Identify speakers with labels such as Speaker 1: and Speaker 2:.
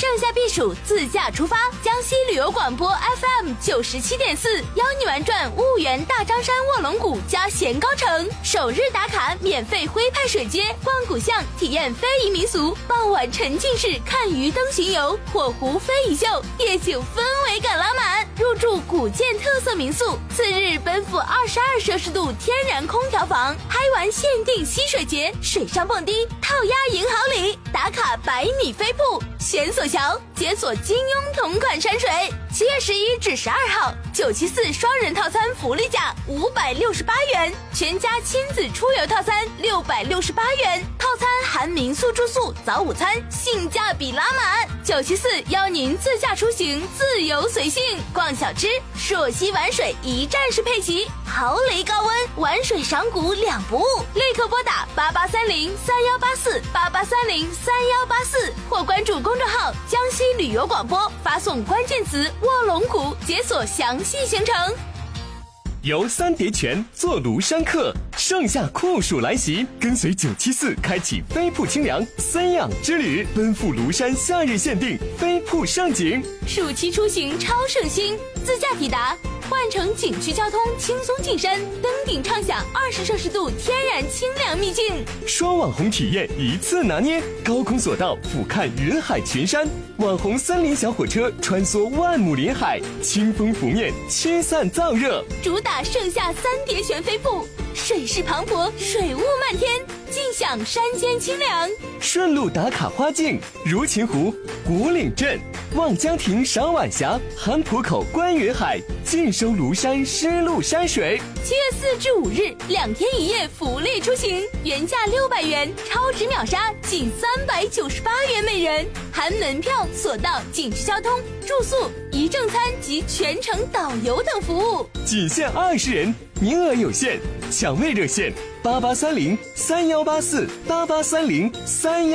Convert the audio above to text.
Speaker 1: 盛夏避暑，自驾出发。江西旅游广播 FM 97.4，邀你玩转婺源大张山卧龙谷加咸高城，首日打卡免费徽派水街，逛古巷，体验非遗民俗，傍晚沉浸式看鱼灯巡游，火湖非遗秀，夜景氛围感拉满。入住古建特色民宿，次日奔赴22摄氏度天然空调房，嗨玩限定溪水节，水上蹦迪，套鸭赢好礼，打卡100米飞瀑，悬索桥，解锁金庸同款山水。7月11至12号，974双人套餐福利价568元，全家亲子出游套餐668元，套餐含民宿住宿、早午餐，性价比拉满。974邀您自驾出行，自由随性，逛小吃，朔溪玩水一站式配齐，豪雷高温，玩水赏古两不误。立刻拨打8830-3184，8830-3184，或关注公众号江西旅游广播，发送关键词卧龙谷，解锁详细行程。
Speaker 2: 游三叠泉，坐庐山客，盛夏酷暑来袭，跟随974开启飞瀑清凉三养之旅，奔赴庐山夏日限定飞瀑盛景。
Speaker 1: 暑期出行超省心，自驾抵达，换乘景区交通轻松进山，登顶畅享20摄氏度天然清凉秘境。
Speaker 2: 双网红体验一次拿捏，高空索道俯瞰云海群山，网红森林小火车穿梭万亩林海，清风拂面，驱散燥热。
Speaker 1: 主打盛夏三叠泉飞瀑，水势磅礴，水雾漫天，尽享山间清凉。
Speaker 2: 顺路打卡花境，如琴湖、古岭镇、望江亭赏晚霞，韩浦口观云海，尽收庐山湿漉山水。
Speaker 1: 7月4至5日2天1夜福利出行，原价600元，超值秒杀仅398元每人，含门票、索道、景区交通、住宿、一正餐及全程导游等服务，
Speaker 2: 仅限20人，名额有限，抢位热线8830-3184，8830-3184。